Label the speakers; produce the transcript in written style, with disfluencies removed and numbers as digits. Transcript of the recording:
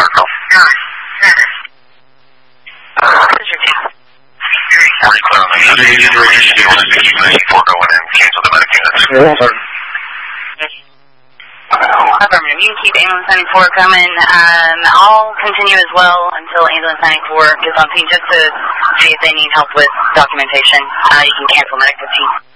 Speaker 1: Medical.
Speaker 2: This is your team.
Speaker 1: Morning, Clara. How do you get the register deal with the 94 going in? Cancel the medic units.
Speaker 2: Affirmative. You can keep ambulance 94 coming. I'll continue as well until ambulance 94 gets on scene just to see if they need help with documentation. You can cancel medic 15.